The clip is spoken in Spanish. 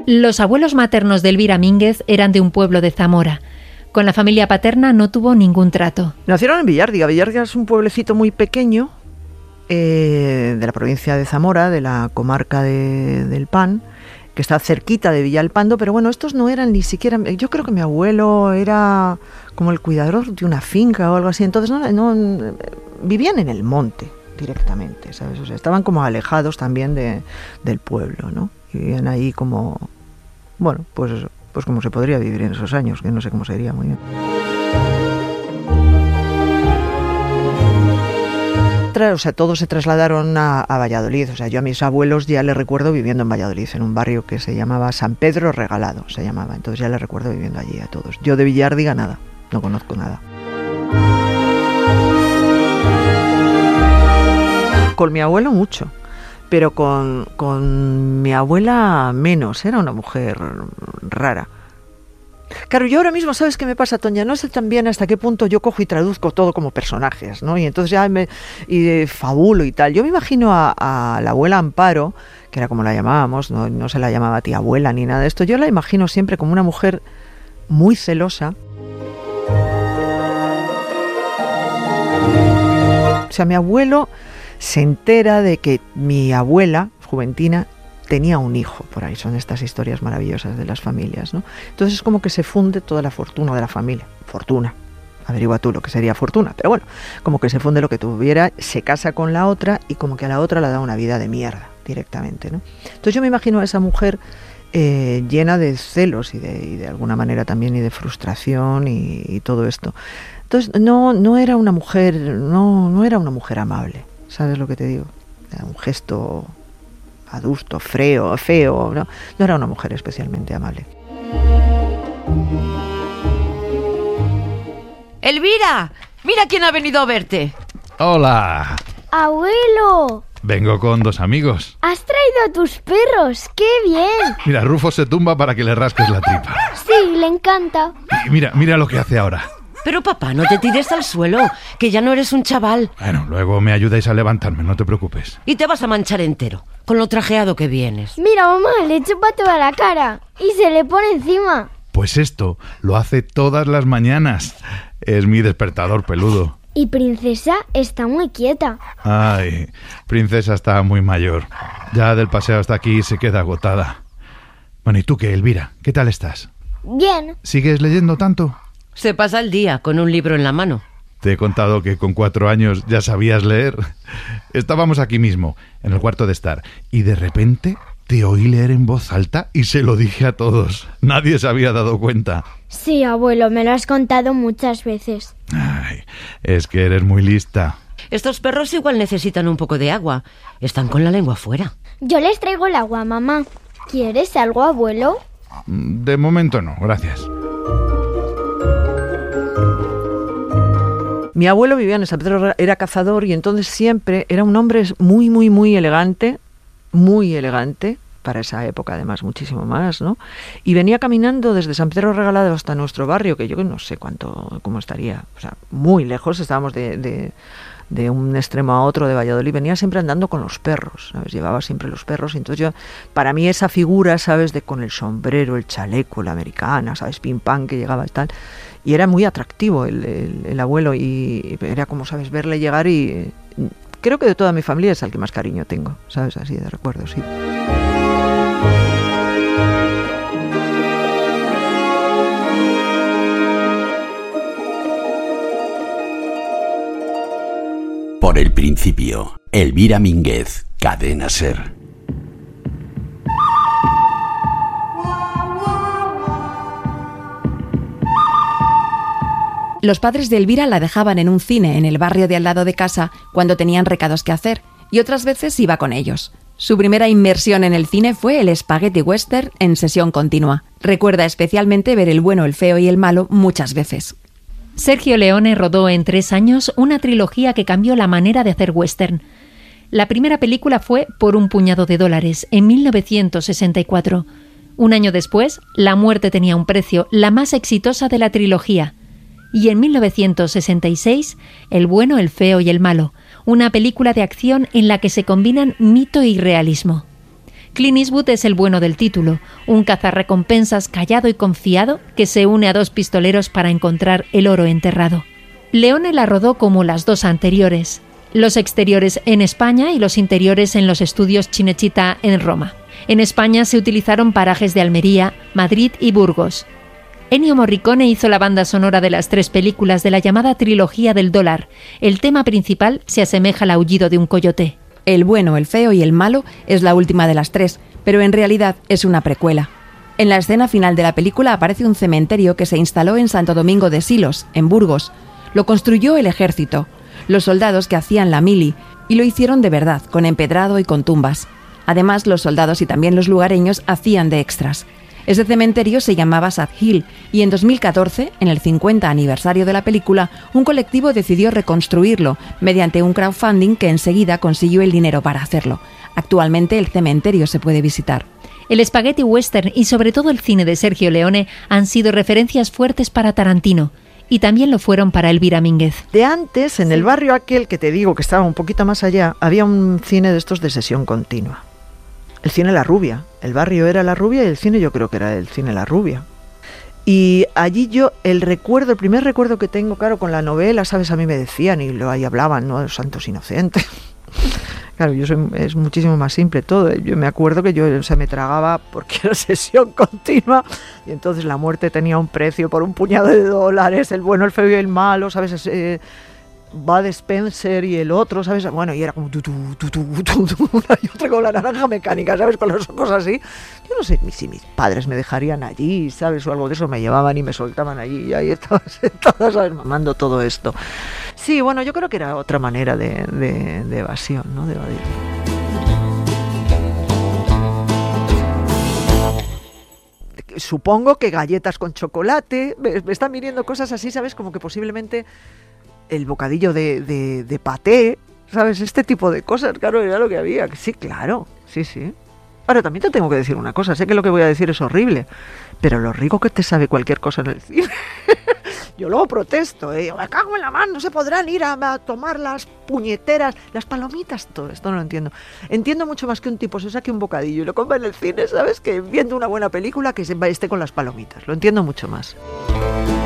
Los abuelos maternos de Elvira Mínguez eran de un pueblo de Zamora. Con la familia paterna no tuvo ningún trato. Nacieron en Villardiga. Villardiga es un pueblecito muy pequeño de la provincia de Zamora, de la comarca del Pan, que está cerquita de Villalpando, pero bueno, estos no eran ni siquiera... Yo creo que mi abuelo era como el cuidador de una finca o algo así, entonces no vivían en el monte directamente, ¿sabes? O sea, estaban como alejados también del pueblo, ¿no? Y vivían ahí como... Bueno, pues como se podría vivir en esos años, que no sé cómo sería muy bien. O sea, todos se trasladaron a Valladolid. O sea, yo a mis abuelos ya les recuerdo viviendo en Valladolid, en un barrio que se llamaba San Pedro Regalado, se llamaba. Entonces ya les recuerdo viviendo allí a todos. Yo de Villardiga nada, no conozco nada. Con mi abuelo mucho, pero con mi abuela menos. Era una mujer rara. Claro, yo ahora mismo, ¿sabes qué me pasa, Toña? No sé también hasta qué punto yo cojo y traduzco todo como personajes, ¿no? Y entonces ya fabulo y tal. Yo me imagino a la abuela Amparo, que era como la llamábamos, no se la llamaba tía abuela ni nada de esto. Yo la imagino siempre como una mujer muy celosa. O sea, mi abuelo se entera de que mi abuela, Juventina, tenía un hijo por ahí. Son estas historias maravillosas de las familias, ¿no? Entonces es como que se funde toda la fortuna de la familia. Fortuna. Averigua tú lo que sería fortuna. Pero bueno, como que se funde lo que tuviera, se casa con la otra y como que a la otra le da una vida de mierda directamente, ¿no? Entonces yo me imagino a esa mujer llena de celos y de alguna manera también y de frustración y todo esto. Entonces no era una mujer, no era una mujer amable. ¿Sabes lo que te digo? Era un gesto adusto, feo, no era una mujer especialmente amable. ¡Elvira! ¡Mira quién ha venido a verte! ¡Hola! ¡Abuelo! Vengo con 2 amigos. ¡Has traído a tus perros! ¡Qué bien! Mira, Rufo se tumba para que le rasques la tripa. Sí, le encanta. Y mira lo que hace ahora. Pero papá, no te tires al suelo, que ya no eres un chaval. Bueno, luego me ayudáis a levantarme, no te preocupes. Y te vas a manchar entero, con lo trajeado que vienes. Mira, mamá, le chupa toda la cara y se le pone encima. Pues esto lo hace todas las mañanas. Es mi despertador peludo. Y Princesa está muy quieta. Ay, Princesa está muy mayor. Ya del paseo hasta aquí se queda agotada. Bueno, ¿y tú qué, Elvira? ¿Qué tal estás? Bien. ¿Sigues leyendo tanto? Se pasa el día con un libro en la mano. Te he contado que con 4 años ya sabías leer. Estábamos aquí mismo, en el cuarto de estar, y de repente te oí leer en voz alta y se lo dije a todos. Nadie se había dado cuenta. Sí, abuelo, me lo has contado muchas veces. Ay, es que eres muy lista. Estos perros igual necesitan un poco de agua. Están con la lengua fuera. Yo les traigo el agua, mamá. ¿Quieres algo, abuelo? De momento no, gracias. Mi abuelo vivía en San Pedro, era cazador y entonces siempre era un hombre muy, muy, muy elegante, para esa época además muchísimo más, ¿no? Y venía caminando desde San Pedro Regalado hasta nuestro barrio, que yo no sé cómo estaría, o sea, muy lejos, estábamos de un extremo a otro de Valladolid, venía siempre andando con los perros, ¿sabes? Llevaba siempre los perros, y entonces para mí esa figura, ¿sabes? De con el sombrero, el chaleco, la americana, ¿sabes? Pim pam, que llegaba y tal, y era muy atractivo el abuelo, y era como, ¿sabes? Verle llegar y creo que de toda mi familia es al que más cariño tengo, ¿sabes? Así de recuerdo, sí. Por el principio, Elvira Mínguez, Cadena SER. Los padres de Elvira la dejaban en un cine en el barrio de al lado de casa cuando tenían recados que hacer, y otras veces iba con ellos. Su primera inmersión en el cine fue el Spaghetti Western en sesión continua. Recuerda especialmente ver El bueno, el feo y el malo muchas veces. Sergio Leone rodó en 3 años una trilogía que cambió la manera de hacer western. La primera película fue Por un puñado de dólares, en 1964. Un año después, La muerte tenía un precio, la más exitosa de la trilogía. Y en 1966, El bueno, el feo y el malo, una película de acción en la que se combinan mito y realismo. Clint Eastwood es el bueno del título, un cazarrecompensas callado y confiado que se une a dos pistoleros para encontrar el oro enterrado. Leone la rodó como las dos anteriores, los exteriores en España y los interiores en los estudios Cinecittà en Roma. En España se utilizaron parajes de Almería, Madrid y Burgos. Ennio Morricone hizo la banda sonora de las 3 películas de la llamada trilogía del dólar. El tema principal se asemeja al aullido de un coyote. El bueno, el feo y el malo es la última de las 3, pero en realidad es una precuela. En la escena final de la película aparece un cementerio que se instaló en Santo Domingo de Silos, en Burgos. Lo construyó el ejército, los soldados que hacían la mili, y lo hicieron de verdad, con empedrado y con tumbas. Además, los soldados y también los lugareños hacían de extras. Ese cementerio se llamaba Sad Hill y en 2014, en el 50 aniversario de la película, un colectivo decidió reconstruirlo mediante un crowdfunding que enseguida consiguió el dinero para hacerlo. Actualmente el cementerio se puede visitar. El spaghetti western y sobre todo el cine de Sergio Leone han sido referencias fuertes para Tarantino. Y también lo fueron para Elvira Mínguez. De antes, en el barrio aquel que te digo que estaba un poquito más allá, había un cine de estos de sesión continua. El cine La Rubia. El barrio era La Rubia y el cine yo creo que era el cine La Rubia. Y allí yo, el primer recuerdo que tengo, claro, con la novela, ¿sabes? A mí me decían y ahí hablaban, ¿no? Los santos inocentes. Claro, es muchísimo más simple todo. Yo me acuerdo que yo me tragaba porque era sesión continua y entonces la muerte tenía un precio por un puñado de dólares, el bueno, el feo y el malo, ¿sabes? Bud Spencer y el otro, ¿sabes? Bueno, y era como y otra con la naranja mecánica, ¿sabes? Con los ojos así. Yo no sé si mis padres me dejarían allí, ¿sabes? O algo de eso, me llevaban y me soltaban allí y ahí estaba sentada, ¿sabes? Mamando todo esto. Sí, bueno, yo creo que era otra manera de evasión, ¿no? De evadir. Supongo que galletas con chocolate, me están viniendo cosas así, ¿sabes? Como que posiblemente el bocadillo de paté, ¿sabes? Este tipo de cosas, claro, era lo que había. Sí, claro, sí. Ahora, también te tengo que decir una cosa, sé que lo que voy a decir es horrible, pero lo rico que te sabe cualquier cosa en el cine. Yo luego protesto, me cago en la mano, no se podrán ir a tomar las puñeteras, las palomitas, todo esto no lo entiendo. Entiendo mucho más que un tipo se saque un bocadillo y lo coma en el cine, ¿sabes? Que viendo una buena película que esté con las palomitas, lo entiendo mucho más.